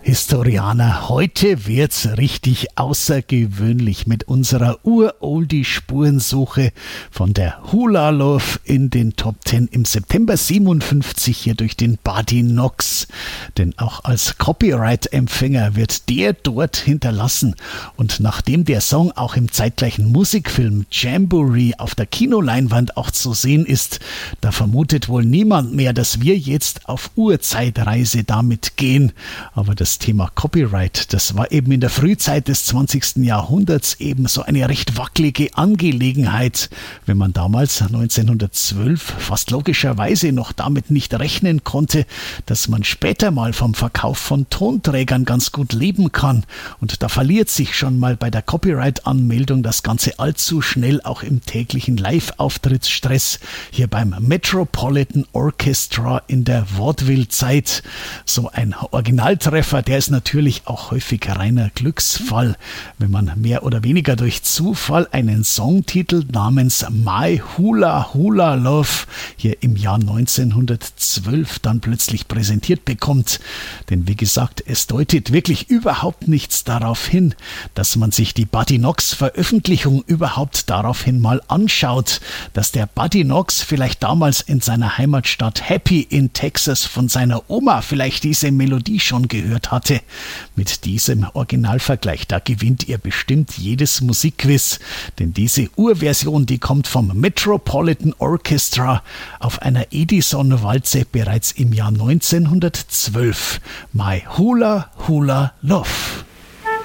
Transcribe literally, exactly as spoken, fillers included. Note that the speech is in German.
Historianer, heute wird's richtig außergewöhnlich mit unserer Ur-Oldie-Spurensuche von der Hula Love in den Top Ten im September siebenundfünfzig hier durch den Buddy Knox. Denn auch als Copyright-Empfänger wird der dort hinterlassen. Und nachdem der Song auch im zeitgleichen Musikfilm Jamboree auf der Kinoleinwand auch zu sehen ist, da vermutet wohl niemand mehr, dass wir jetzt auf Urzeitreise damit gehen. Aber das Thema Copyright, das war eben in der Frühzeit des zwanzigsten Jahrhunderts eben so eine recht wackelige Angelegenheit, wenn man damals neunzehnhundertzwölf fast logischerweise noch damit nicht rechnen konnte, dass man später mal vom Verkauf von Tonträgern ganz gut leben kann. Und da verliert sich schon mal bei der Copyright-Anmeldung das Ganze allzu schnell auch im täglichen Live-Auftrittsstress hier beim Metropolitan Orchestra in der Vaudeville-Zeit. So ein Originaltreffer, der ist natürlich auch häufig reiner Glücksfall, wenn man mehr oder weniger durch Zufall einen Songtitel namens My Hula Hula Love hier im Jahr neunzehnhundertzwölf dann plötzlich präsentiert bekommt. Denn wie gesagt, es deutet wirklich überhaupt nichts darauf hin, dass man sich die Buddy Knox Veröffentlichung überhaupt daraufhin mal anschaut, dass der Buddy Knox vielleicht damals in seiner Heimatstadt Happy in Texas von seiner Oma vielleicht diese Melodie schon gehört hatte. Mit diesem Originalvergleich, da gewinnt ihr bestimmt jedes Musikquiz, denn diese Urversion, die kommt vom Metropolitan Orchestra auf einer Edison-Walze bereits im Jahr neunzehnhundertzwölf. My Hula Hula Love.